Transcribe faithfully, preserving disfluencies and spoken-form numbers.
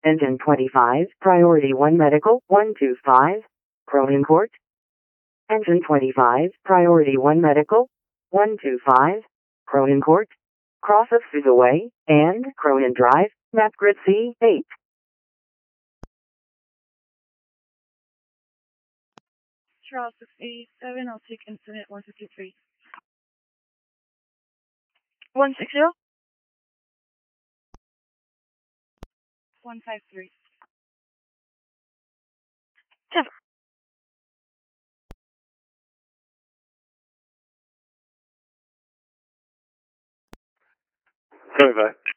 Engine twenty-five, Priority one Medical, one two five, Cronin Court. Engine twenty-five, Priority one Medical, one two five, Cronin Court, Cross of Sousa Way, and Cronin Drive, map grid C eight. Charles six eighty-seven, I'll take incident one fifty-three. one sixty? one five three. Jeff. seventy-five.